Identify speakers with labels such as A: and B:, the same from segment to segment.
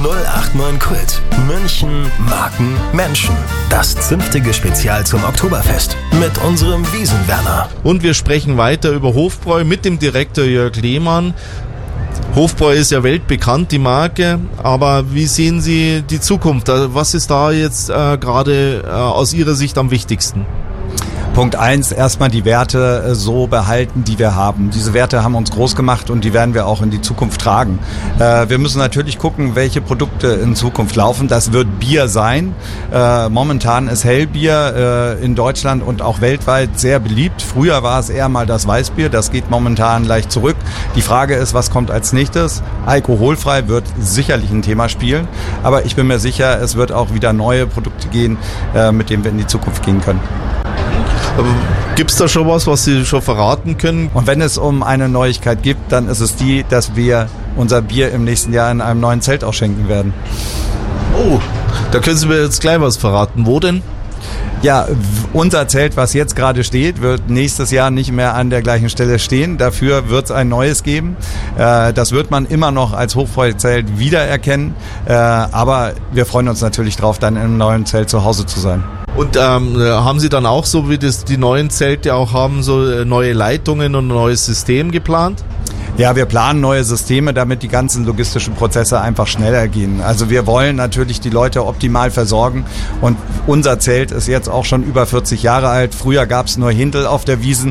A: 089 Kult. München, Marken, Menschen. Das zünftige Spezial zum Oktoberfest mit unserem Wiesenwerner.
B: Und wir sprechen weiter über Hofbräu mit dem Direktor Jörg Lehmann. Hofbräu ist ja weltbekannt, die Marke, aber wie sehen Sie die Zukunft? Was ist da jetzt gerade aus Ihrer Sicht am wichtigsten?
C: Punkt 1, erstmal die Werte so behalten, die wir haben. Diese Werte haben uns groß gemacht und die werden wir auch in die Zukunft tragen. Wir müssen natürlich gucken, welche Produkte in Zukunft laufen. Das wird Bier sein. Momentan ist Hellbier in Deutschland und auch weltweit sehr beliebt. Früher war es eher mal das Weißbier, das geht momentan leicht zurück. Die Frage ist, was kommt als nächstes? Alkoholfrei wird sicherlich ein Thema spielen, aber ich bin mir sicher, es wird auch wieder neue Produkte gehen, mit denen wir in die Zukunft gehen können.
B: Gibt es da schon was Sie schon verraten können?
C: Und wenn es um eine Neuigkeit gibt, dann ist es die, dass wir unser Bier im nächsten Jahr in einem neuen Zelt ausschenken werden.
B: Oh, da können Sie mir jetzt gleich was verraten. Wo denn?
C: Ja, unser Zelt, was jetzt gerade steht, wird nächstes Jahr nicht mehr an der gleichen Stelle stehen. Dafür wird es ein neues geben. Das wird man immer noch als Hofbräu-Zelt wiedererkennen. Aber wir freuen uns natürlich drauf, dann im neuen Zelt zu Hause zu sein.
B: Und haben Sie dann auch, so wie das die neuen Zelte auch haben, so neue Leitungen und ein neues System geplant?
C: Ja, wir planen neue Systeme, damit die ganzen logistischen Prozesse einfach schneller gehen. Also wir wollen natürlich die Leute optimal versorgen und unser Zelt ist jetzt auch schon über 40 Jahre alt. Früher gab es nur Hintel auf der Wiesn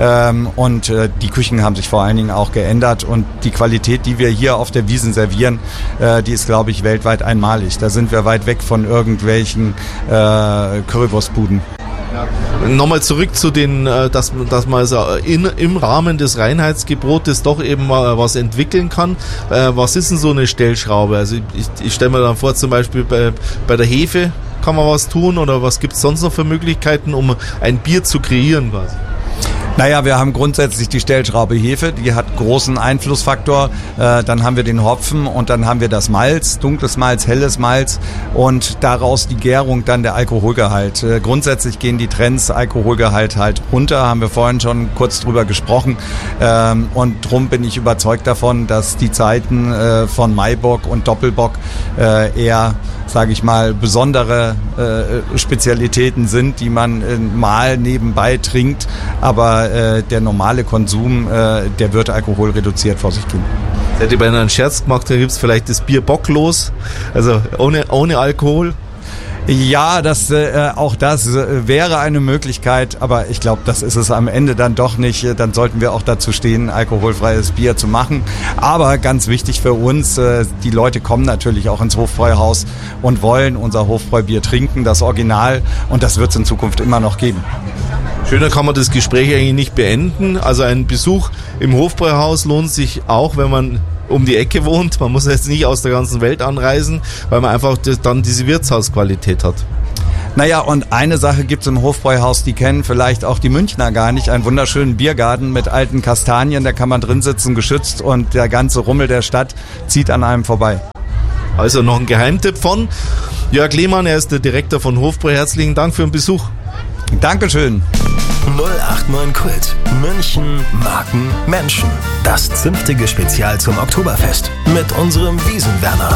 C: und die Küchen haben sich vor allen Dingen auch geändert und die Qualität, die wir hier auf der Wiesn servieren, die ist, glaube ich, weltweit einmalig. Da sind wir weit weg von irgendwelchen Currywurstbuden.
B: Nochmal zurück zu den, dass man also im Rahmen des Reinheitsgebotes doch eben mal was entwickeln kann. Was ist denn so eine Stellschraube? Also ich stelle mir dann vor, zum Beispiel bei der Hefe kann man was tun oder was gibt es sonst noch für Möglichkeiten, um ein Bier zu kreieren quasi?
C: Naja, wir haben grundsätzlich die Stellschraube Hefe, die hat großen Einflussfaktor. Dann haben wir den Hopfen und dann haben wir das Malz, dunkles Malz, helles Malz und daraus die Gärung, dann der Alkoholgehalt. Grundsätzlich gehen die Trends Alkoholgehalt halt runter, haben wir vorhin schon kurz drüber gesprochen. Und drum bin ich überzeugt davon, dass die Zeiten von Maibock und Doppelbock eher, sage ich mal, besondere Spezialitäten sind, die man mal nebenbei trinkt, aber der normale Konsum, der wird alkoholreduziert vor sich gehen.
B: Ich hätte beinahe einen Scherz gemacht, da gibt es vielleicht das Bier bocklos, also ohne Alkohol.
C: Ja, auch das wäre eine Möglichkeit, aber ich glaube, das ist es am Ende dann doch nicht. Dann sollten wir auch dazu stehen, alkoholfreies Bier zu machen. Aber ganz wichtig für uns, die Leute kommen natürlich auch ins Hofbräuhaus und wollen unser Hofbräubier trinken, das Original, und das wird es in Zukunft immer noch geben.
B: Schöner kann man das Gespräch eigentlich nicht beenden. Also ein Besuch im Hofbräuhaus lohnt sich auch, wenn man um die Ecke wohnt. Man muss jetzt nicht aus der ganzen Welt anreisen, weil man einfach dann diese Wirtshausqualität hat.
C: Naja, und eine Sache gibt's im Hofbräuhaus, die kennen vielleicht auch die Münchner gar nicht. Einen wunderschönen Biergarten mit alten Kastanien, da kann man drin sitzen, geschützt, und der ganze Rummel der Stadt zieht an einem vorbei.
B: Also noch ein Geheimtipp von Jörg Lehmann, er ist der Direktor von Hofbräu. Herzlichen Dank für den Besuch.
C: Dankeschön.
A: 089 Kult. München, Marken, Menschen. Das zünftige Spezial zum Oktoberfest mit unserem Wiesenwerner.